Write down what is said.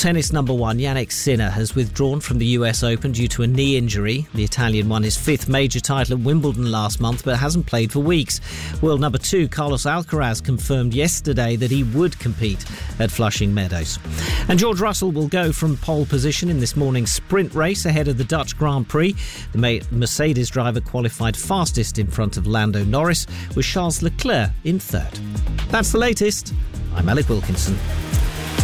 tennis number one Jannik Sinner has withdrawn from the US Open due to a knee injury. The Italian won his fifth major title at Wimbledon last month but hasn't played for weeks. World number two Carlos Alcaraz confirmed yesterday that he would compete at Flushing Meadows. And George Russell will go from pole position in this morning's sprint race ahead of the Dutch Grand Prix. The Mercedes driver qualified fastest in front of Lando Norris, with Charles Leclerc in third. That's the latest. I'm Alec Wilkinson.